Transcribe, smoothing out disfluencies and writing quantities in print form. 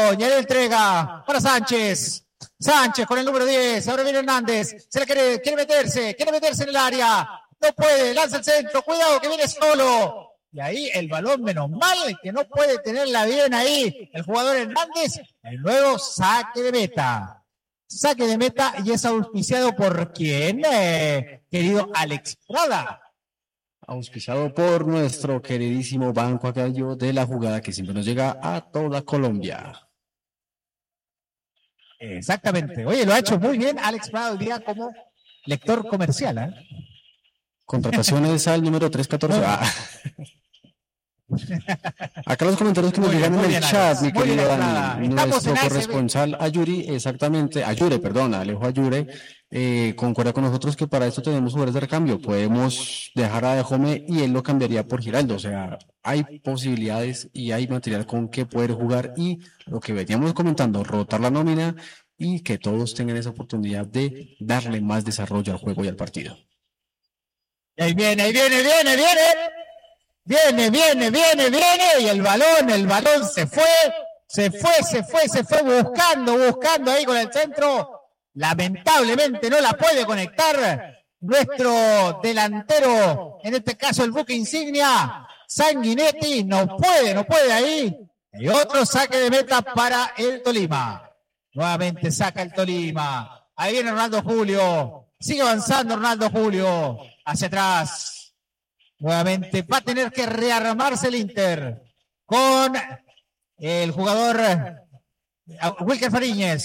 ya le entrega para Sánchez. Sánchez con el número 10, ahora viene Hernández, se le quiere meterse en el área, no puede, lanza el centro, cuidado que viene solo. Y ahí el balón, menos mal, que no puede tenerla bien ahí el jugador Hernández. El nuevo saque de meta. Saque de meta y es auspiciado por ¿quién? Querido Alex Prada. Auspiciado por nuestro queridísimo Banco Agallo de la jugada que siempre nos llega a toda Colombia. Exactamente. Oye, lo ha hecho muy bien Alex Prada hoy día como lector comercial, ¿eh? Contrataciones al número 314. Acá los comentarios que nos llegan en el chat, mi querido Dani, nuestro corresponsal Ayuri, exactamente, Alejo Ayure, concuerda con nosotros que para esto tenemos jugadores de recambio, podemos dejar a Dejome y él lo cambiaría por Giraldo, o sea, hay posibilidades y hay material con que poder jugar y lo que veníamos comentando, rotar la nómina y que todos tengan esa oportunidad de darle más desarrollo al juego y al partido. Ahí viene. Viene, y el balón se fue buscando ahí con el centro. Lamentablemente no la puede conectar nuestro delantero, en este caso el buque insignia, Sanguinetti, no puede ahí. Y otro saque de meta para el Tolima. Nuevamente saca el Tolima. Ahí viene Ronaldo Julio. Sigue avanzando Ronaldo Julio. Hacia atrás. Nuevamente va a tener que rearmarse el Inter con el jugador Wilker Fariñez.